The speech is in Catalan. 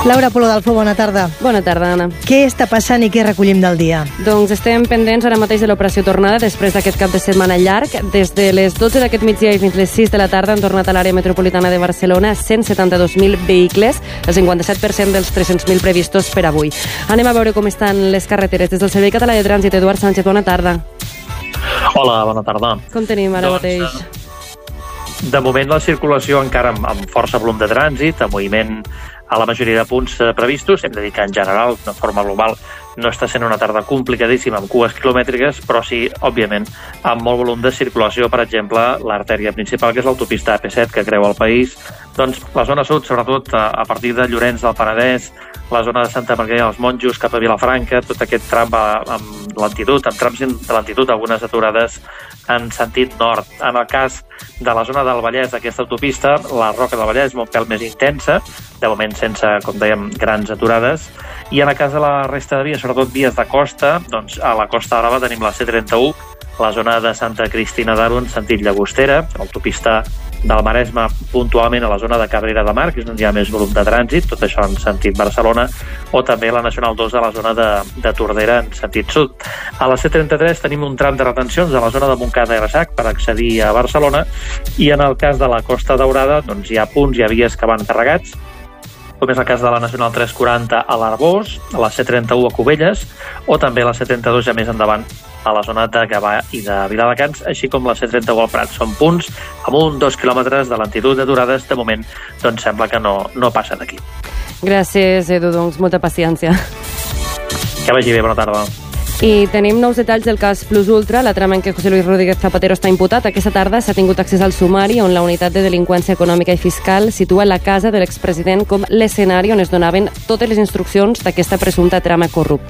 Laura Polo d'Alfo, bona tarda. Bona tarda, Anna. Què està passant i què recollim del dia? Doncs estem pendents ara mateix de l'operació tornada després d'aquest cap de setmana llarg. Des de les 12 d'aquest migdia i fins les 6 de la tarda han tornat a l'àrea metropolitana de Barcelona 172.000 vehicles, el 57% dels 300.000 previstos per avui. Anem a veure com estan les carreteres. Des del Servei Català de Trànsit, Eduard Sánchez, bona tarda. Hola, bona tarda. Com tenim ara mateix? De moment la circulació encara amb força volum de trànsit, amb moviment a la majoria de punts previstos. Hem de dir que en general, de forma global, no està sent una tarda complicadíssima amb cues quilomètriques, però sí, òbviament, amb molt volum de circulació. Per exemple, l'artèria principal, que és l'autopista AP7, que creua el país. Doncs la zona sud, sobretot a partir de Llorenç del Penedès, la zona de Santa Margarida dels Monjos cap a Vilafranca, tot aquest tram amb lentitud, amb trams de lentitud, algunes aturades en sentit nord. En el cas de la zona del Vallès d'aquesta autopista, la Roca del Vallès és un pèl més intensa, de moment sense, com dèiem, grans aturades. I en el cas de la resta de vies, sobretot vies de costa, doncs a la Costa Brava tenim la C31, la zona de Santa Cristina d'Aro en sentit Llagostera, l'autopista del Maresme puntualment a la zona de Cabrera de Mar, que és on hi ha més volum de trànsit, tot això en sentit Barcelona, o també la Nacional 2 a la zona de Tordera en sentit sud. A la C33 tenim un tram de retencions a la zona de Montcada i Reixac per accedir a Barcelona, i en el cas de la Costa Daurada doncs hi ha punts, hi ha vies que van carregats, com és el cas de la Nacional 340 a l'Arbós, a la C31 a Cubelles, o també la C32 ja més endavant a la zona de Gavà i de Viladecans, així com la C31 al Prat. Són punts amb 1-2 quilòmetres de lentitud d'aturades. De moment, doncs sembla que no passen aquí. Gràcies, Edu, doncs molta paciència. Que vagi bé, bona tarda. I tenim nous detalls del cas Plus Ultra, la trama en què José Luis Rodríguez Zapatero està imputat. Aquesta tarda s'ha tingut accés al sumari on la unitat de delinqüència econòmica i fiscal situa la casa de l'expresident com l'escenari on es donaven totes les instruccions d'aquesta presumpta trama corrupta.